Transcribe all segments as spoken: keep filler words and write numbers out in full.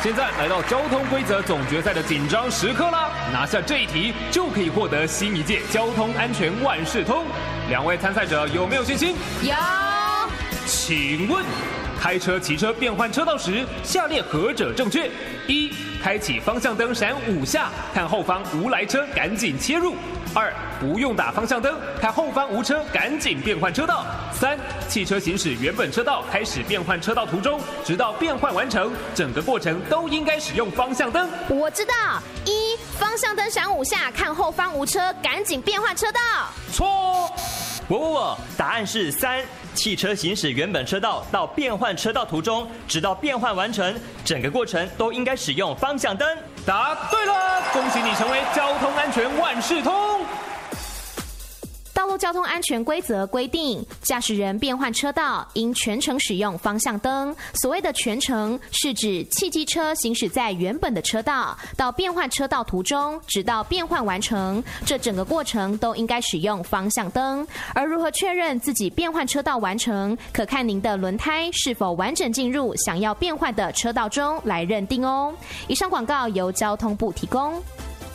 现在来到交通规则总决赛的紧张时刻啦！拿下这一题就可以获得新一届交通安全万事通。两位参赛者有没有信心？ 有。 请问，开车、骑车变换车道时，下列何者正确？一、开启方向灯闪五下，看后方无来车，赶紧切入。二、不用打方向灯，看后方无车，赶紧变换车道。三、汽车行驶原本车道，开始变换车道途中，直到变换完成，整个过程都应该使用方向灯。 我知道，一、方向灯闪五下，看后方无车，赶紧变换车道。 错。 我我我，答案是三。汽车行驶原本车道到变换车道途中，直到变换完成，整个过程都应该使用方向灯。 答对了，恭喜你成为交通安全万事通。 道路交通安全规则规定，驾驶人变换车道应全程使用方向灯。所谓的全程，是指汽机车行驶在原本的车道，到变换车道途中，直到变换完成，这整个过程都应该使用方向灯。而如何确认自己变换车道完成，可看您的轮胎是否完整进入想要变换的车道中来认定哦。以上广告由交通部提供。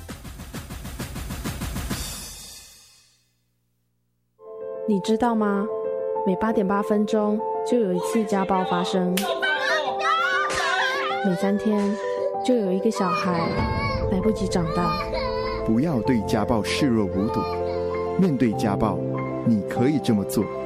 你知道吗？每八点八分钟就有一次家暴发生，每三天就有一个小孩来不及长大。 不要对家暴视若无睹，面对家暴，你可以这么做。